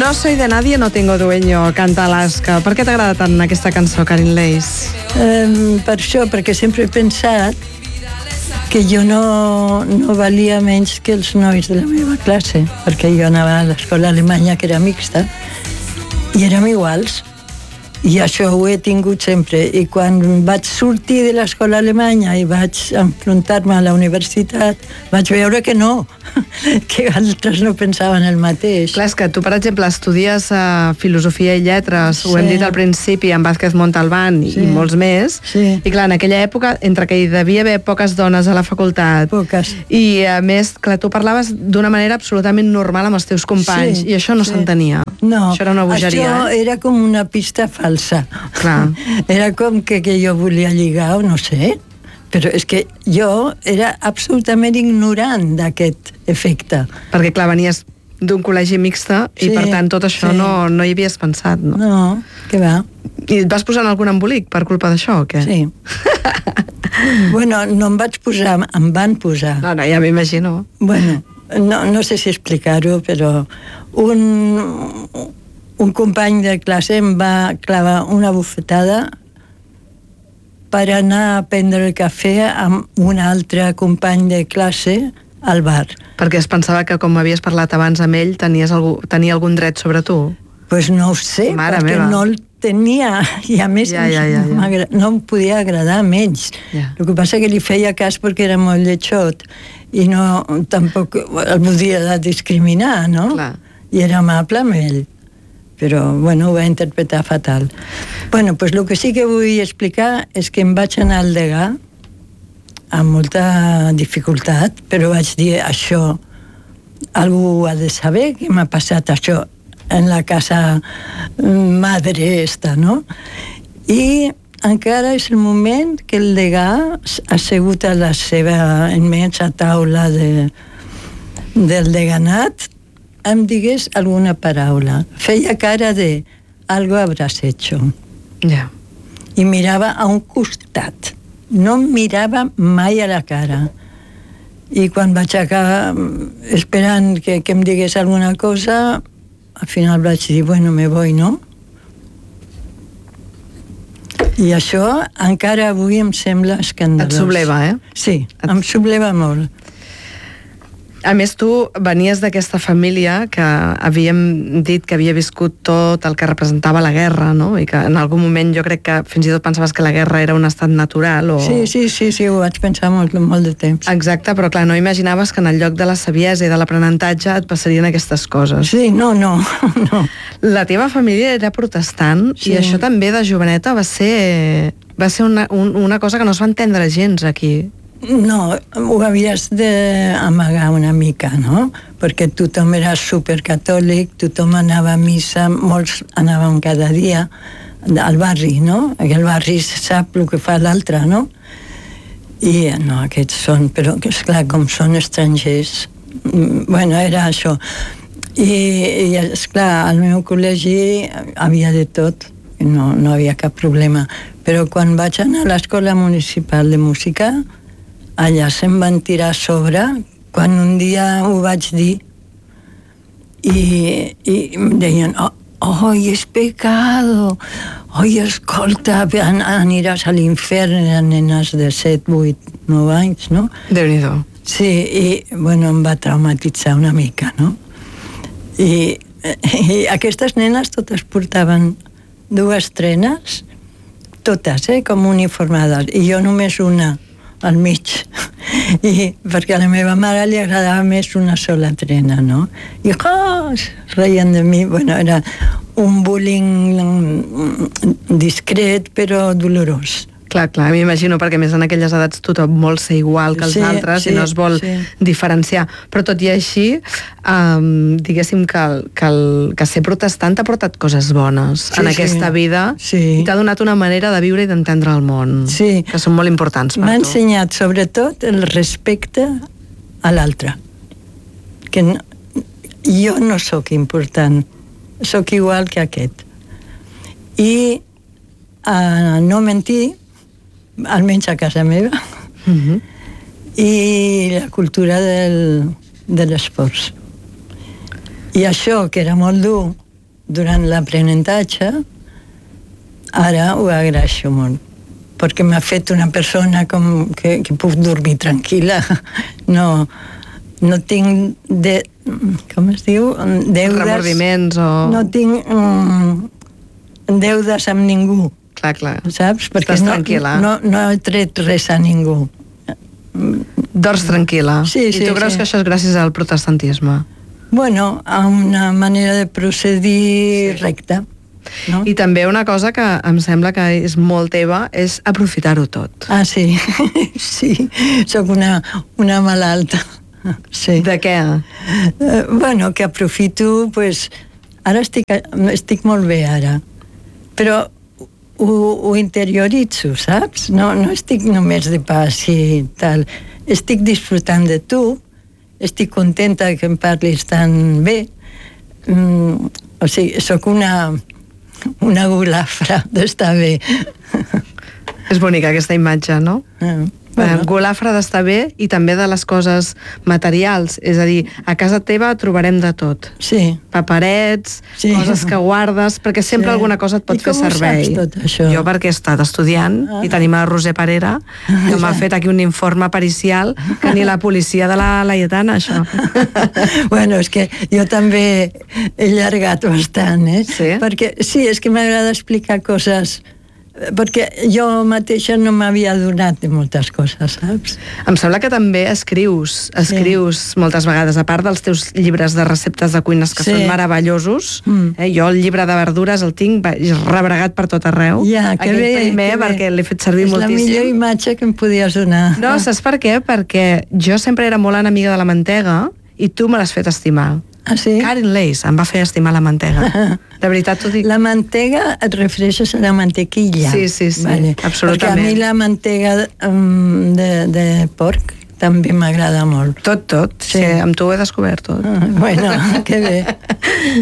No soy de nadie, no tengo dueño, canta Alaska. Per què t'agrada tant aquesta cançó, Karin Leis? Per això, perquè sempre he pensat que jo no valia menys que els nois de la meva classe, perquè jo anava a l'escola alemanya, que era mixta, i érem iguals. I això ho he tingut sempre. I quan vaig sortir de l'escola alemanya i vaig enfrontar-me a la universitat, vaig veure que no, que altres no pensaven el mateix. Clar, és que tu, per exemple, estudies filosofia i lletres, ho hem dit al principi, amb Vázquez Montalbán i molts més, i clar, en aquella època, entre que hi devia haver poques dones a la facultat, i a més, clar, tu parlaves d'una manera absolutament normal amb els teus companys, i això no s'entenia. No, això era una bogeria. Això era com una pista falsa. Clar. Era com que jo volia lligar, o no sé, però és que jo era absolutament ignorant d'aquest efecte. Perquè, clar, venies d'un col·legi mixta i, per tant, tot això no hi havies pensat, no? No, què va. I et vas posar en algun embolic per culpa d'això, o què? Sí. Bueno, no em vaig posar, em van posar. No, ja m'imagino. Bueno, no sé si explicar-ho, però un company de classe em va clavar una bufetada per anar a prendre el cafè amb un altre company de classe al bar. Perquè es pensava que, com havies parlat abans amb ell, tenia algun dret sobre tu? Pues no ho sé, perquè no el tenia, i a més no em podia agradar menys. El que passa que li feia cas perquè era molt lletjot i tampoc el podia discriminar, no? I era amable amb ell. Però, bueno, ho va interpretar fatal. Bueno, doncs el que sí que vull explicar és que em vaig anar al degà amb molta dificultat, però vaig dir, això, algú ha de saber que m'ha passat això en la casa madre esta, no? I encara és el moment que el degà ha assegut a la seva immensa taula del deganat, em digués alguna paraula. Feia cara de algo habrás hecho. Ja. I mirava a un costat. No em mirava mai a la cara. I quan vaig acabar esperant que em digués alguna cosa, al final vaig dir, bueno, me voy, no? I això encara avui em sembla escandalós. Et subleva, Sí, em subleva molt. A més, tu venies d'aquesta família que havíem dit que havia viscut tot el que representava la guerra, no? I que en algun moment jo crec que fins i tot pensaves que la guerra era un estat natural. Sí, ho vaig pensar molt de temps. Exacte, però clar, no imaginaves que en el lloc de la saviesa i de l'aprenentatge et passarien aquestes coses. Sí, no. La teva família era protestant i això també de joveneta va ser una cosa que no es va entendre gens aquí. No, ho havies d'amagar una mica, no? Perquè tothom era supercatòlic, tothom anava a missa, molts anàvem cada dia al barri, no? El barri sap el que fa l'altre, no? I no, aquests són, però esclar, com són estrangers, bueno, era això. I esclar, al meu col·legi havia de tot, no havia cap problema. Però quan vaig anar a l'Escola Municipal de Música, allà se'm van tirar a sobre quan un dia ho vaig dir i em deien és pecado, escolta, aniràs a l'infern, eren nenes de 7, 8, 9 anys, no? Déu-n'hi-do. Sí, i bueno, em va traumatitzar una mica, no? I aquestes nenes totes portaven 2 trenes, totes, com uniformades, i jo només una al mig, i perquè a la meva mare li agradava més una sola trena, no? I reien de mi. Bueno, era un bullying discret però dolorós. Clar, m'imagino, perquè més en aquelles edats tothom vol ser igual que els altres i no es vol diferenciar. Però tot i així, diguéssim que ser protestant t'ha portat coses bones en aquesta vida i t'ha donat una manera de viure i d'entendre el món, que són molt importants per tu. M'ha ensenyat sobretot el respecte a l'altre. Que jo no sóc important, sóc igual que aquest. I a no mentir, almenys a casa meva, i la cultura de l'esforç. I això, que era molt dur, durant l'aprenentatge, ara ho agraeixo molt, perquè m'ha fet una persona que puc dormir tranquil·la. No tinc com es diu? Remordiments o... No tinc deudes amb ningú. Clar. Saps? Perquè estàs tranquil·la. No he tret res a ningú. Dors tranquil·la. Sí, I tu creus que això és gràcies al protestantisme? Bueno, a una manera de procedir recta. No? I també una cosa que em sembla que és molt teva és aprofitar-ho tot. Ah, sí. Sí, sóc una malalta. Sí. De què? Bueno, que aprofito, pues, ara estic molt bé ara, però ho interioritzo, saps? No estic només de pas i tal. Estic disfrutant de tu, estic contenta que em parlis tan bé. O sigui, sóc una golafra d'estar bé. És bonica aquesta imatge, no? Bueno. Golafra d'estar bé i també de les coses materials, és a dir, a casa teva trobarem de tot. Sí. Paperets, coses que guardes, perquè sempre alguna cosa et pot fer servei. I com ho saps tot això? Jo perquè he estat estudiant i tenim a Roser Parera, que m'ha fet aquí un informe pericial que ni la policia de la Laietana, això. Bueno, és que jo també he llargat bastant, Sí? Perquè sí, és que m'agrada explicar coses, perquè jo mateixa no m'havia donat de moltes coses, saps? Em sembla que també escrius moltes vegades, a part dels teus llibres de receptes de cuines que són meravellosos. Jo el llibre de verdures el tinc rebregat per tot arreu. Que bé, primer, perquè l'he fet servir moltíssim. És la millor imatge que em podies donar. No, saps per què? Perquè jo sempre era molt enemiga de la mantega i tu me l'has fet estimar. Ah, sí? Karen Leis em va fer estimar la mantega. De veritat t'ho dic. La mantega et refereixes a la mantequilla. Sí, vale. Absolutament. Perquè a mi la mantega de porc també m'agrada molt. Tot. Sí, amb tu ho he descobert tot. Bueno, que bé.